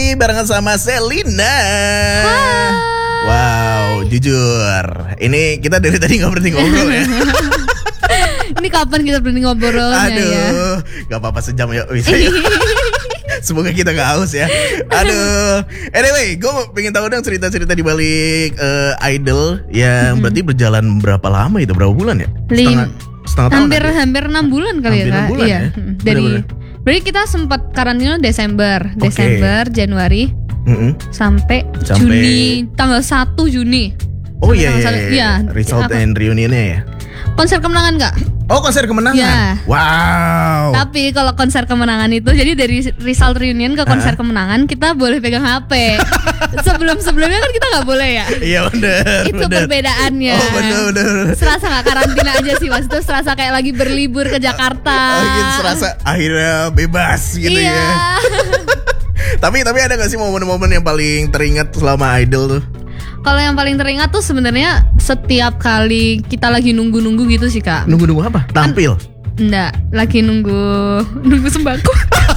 lagi barengan sama Selina. Hai. Wow, jujur, ini kita dari tadi nggak berhenti ngobrol ya. Ini kapan kita berhenti ngobrolnya ya? Aduh, nggak apa-apa sejam ya bisa ya. Semoga kita gak haus ya. Aduh. Anyway, gue pengen tahu dong cerita-cerita di balik Idol yang berarti berjalan berapa lama itu? Berapa bulan ya? Setengah tahun. Hampir 6 bulan kali hampir ya, 6 bulan iya. ya? Dari berarti kita sempat karantina Desember, Januari, sampai Juni, tanggal 1 Juni. Oh iya, iya. Result and reunionnya ya. Konser kemenangan gak? Oh, konser kemenangan. Ya. Wow. Tapi kalau konser kemenangan itu, jadi dari result reunion ke konser kemenangan kita boleh pegang HP. Sebelumnya kan kita nggak boleh ya. Iya benar. Itu perbedaannya. Oh benar. Serasa nggak karantina aja sih mas. Itu serasa kayak lagi berlibur ke Jakarta. Oh, gitu, serasa akhirnya bebas gitu iya. Ya. Tapi ada nggak sih momen-momen yang paling teringat selama Idol tuh? Kalau yang paling teringat tuh sebenarnya setiap kali kita lagi nunggu gitu sih kak. Nunggu apa? Tampil? Enggak, lagi nunggu sembako.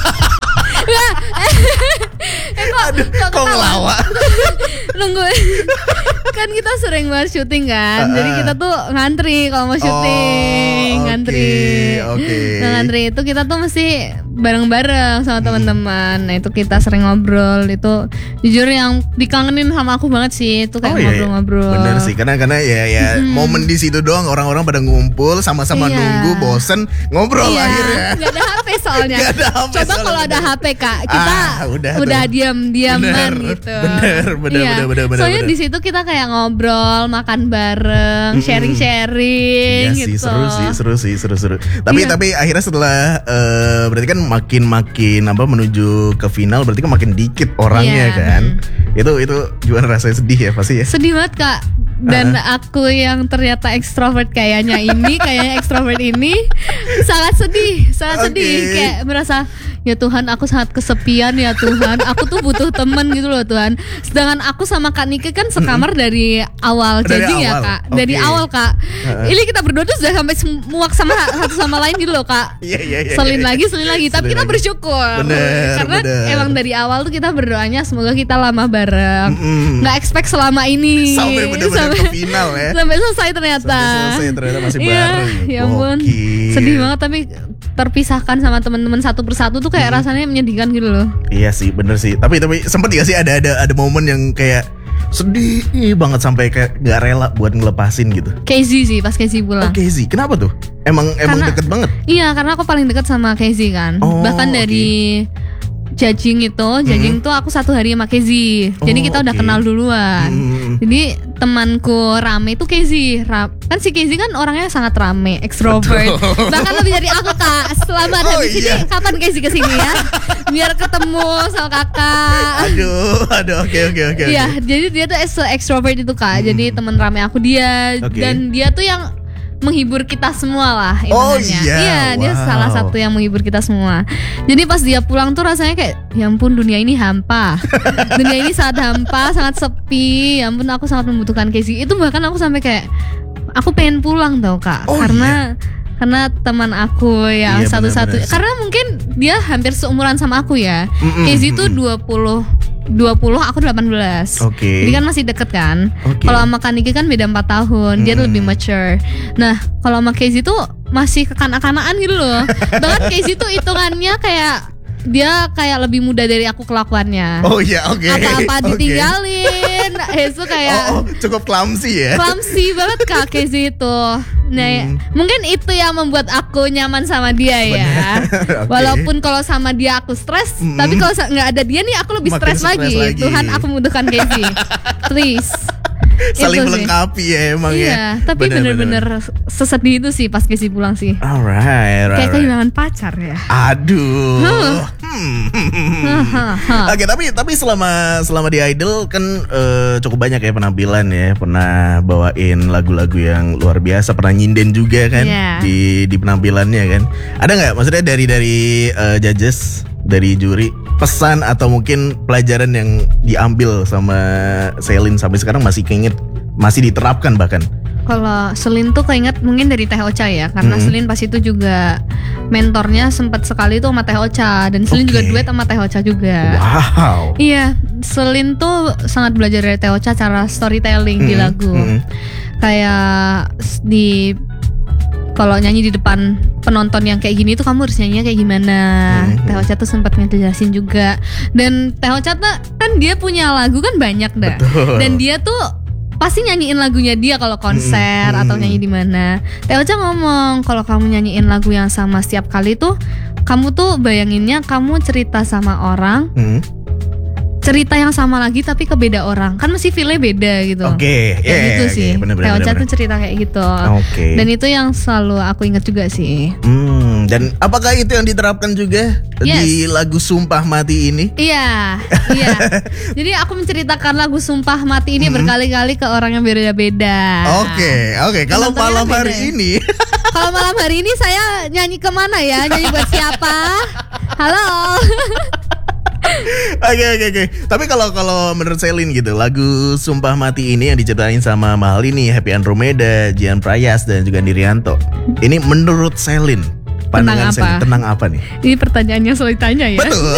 Kok ngelawak? Nunggu. Kan kita sering banget syuting kan. Jadi kita tuh ngantri kalau mau syuting, ngantri. Nah, ngantri itu kita tuh mesti bareng-bareng sama teman-teman. Nah, itu kita sering ngobrol. Itu jujur yang dikangenin sama aku banget sih. Itu kayak ngobrol-ngobrol. Bener sih, karena ya momen di situ doang orang-orang pada ngumpul sama-sama nunggu, bosen ngobrol akhirnya. Gak ada HP soalnya. Coba kalau ada HP kak, kita udah diam-diaman gitu. Bener. Soalnya di situ kita kayak ngobrol, makan bareng, sharing-sharing iya gitu. Seru sih. Tapi akhirnya setelah berarti kan makin menuju ke final, berarti kan makin dikit orangnya kan. Itu gimana rasanya, sedih ya pasti ya? Sedih banget kak. Dan aku yang ternyata ekstrovert kayaknya ekstrovert ini sangat sedih kayak merasa ya Tuhan aku sangat kesepian ya Tuhan, aku tuh butuh temen gitu loh Tuhan. Sedangkan aku sama Kak Nike kan sekamar dari awal judging ya kak, dari awal kak. Ini kita berdua tuh sudah sampai muak sama satu sama lain gitu loh kak. Selin lagi. Tapi kita bersyukur karena emang dari awal tuh kita berdoanya semoga kita lama bareng. Nggak expect selama ini sampai benar-benar ke final ya. Sampai selesai ternyata masih bareng. Ya ampun, sedih banget tapi terpisahkan sama teman-teman satu persatu tuh kayak rasanya menyedihkan gitu loh. Iya sih, bener sih. Tapi sempet gak sih ada momen yang kayak sedih banget sampai kayak gak rela buat ngelepasin gitu? Casey sih, pas Casey pulang. Oh Casey, kenapa tuh? Emang deket banget? Iya, karena aku paling deket sama Casey kan. Bahkan dari judging tuh aku 1 hari sama Casey. Jadi kita udah kenal duluan. Jadi temanku rame itu Casey. Kan si Casey kan orangnya sangat rame, extrovert. Bahkan lebih dari aku kak. Selamat habis ini kapan Casey kesini ya? Biar ketemu sama kakak. Aduh, oke. Iya, jadi dia tuh extrovert itu kak. Jadi teman rame aku dia. Dan dia tuh yang menghibur kita semua lah ibaratnya. Iya, dia salah satu yang menghibur kita semua. Jadi pas dia pulang tuh rasanya kayak ya ampun dunia ini hampa. Dunia ini sangat hampa, sangat sepi. Ya ampun aku sangat membutuhkan Casey. Itu bahkan aku sampai kayak aku pengen pulang tau kak. Karena teman aku ya satu-satu. Karena mungkin dia hampir seumuran sama aku ya. Casey tuh 20, aku 18. Jadi kan masih deket kan. Kalau sama Kak Niki kan beda 4 tahun. Dia tuh lebih mature. Nah kalau sama Casey tuh masih kekanak-kanakan gitu loh. Bahkan Casey tuh hitungannya kayak dia kayak lebih muda dari aku kelakuannya. Apa-apa ditinggalin. Itu kayak cukup clumsy ya. Clumsy banget Kak Casey itu. Nah, mungkin itu yang membuat aku nyaman sama dia ya. Walaupun kalau sama dia aku stres, tapi kalau nggak ada dia nih aku lebih stres lagi. Tuhan, aku membutuhkan Casey. Please. Saling melengkapi ya emang ya. Iya, tapi bener-bener sesedih itu sih pas Casey pulang sih. Alright. Kayak kehilangan pacar ya. Aduh. Oke, tapi selama di Idol kan cukup banyak ya penampilan ya. Pernah bawain lagu-lagu yang luar biasa, pernah nyinden juga kan di penampilannya kan. Ada nggak maksudnya dari judges, dari juri, pesan atau mungkin pelajaran yang diambil sama Selin sampai sekarang masih keinget, masih diterapkan bahkan Kalau Selin tuh keinget mungkin dari Teh Ocha ya, karena Selin pas itu juga mentornya sempat sekali tuh sama Teh Ocha, dan Selin juga duet sama Teh Ocha juga. Wow. Iya, Selin tuh sangat belajar dari Teh Ocha cara storytelling di lagu. Kayak kalau nyanyi di depan penonton yang kayak gini tuh kamu harus nyanyinya kayak gimana. Teh Ocha tuh sempat ngejelasin juga. Dan Teh Ocha tuh kan dia punya lagu kan banyak dah. Betul. Dan dia tuh pasti nyanyiin lagunya dia kalau konser atau nyanyi di mana. Teh Ocha ngomong kalau kamu nyanyiin lagu yang sama setiap kali tuh, kamu tuh bayanginnya kamu cerita sama orang, cerita yang sama lagi tapi ke beda orang, kan mesti feel-nya beda gitu. Oke, kayak gitu sih. Teh Ocha tuh cerita kayak gitu. Dan itu yang selalu aku ingat juga sih. Dan apakah itu yang diterapkan juga di lagu Sumpah Mati ini? Iya. Jadi aku menceritakan lagu Sumpah Mati ini berkali-kali ke orang yang beda-beda. Oke. Kalau malam hari ini, kalau malam hari ini saya nyanyi kemana ya? Nyanyi buat siapa? Halo. Oke. Tapi kalau menurut Selin gitu, lagu Sumpah Mati ini yang diciptain sama Mahal ini, Happy Andromeda, Jian Prayas dan juga Nirianto. Ini menurut Selin, pandangan Selin tentang apa nih? Ini pertanyaannya sulit tanya ya. Betul.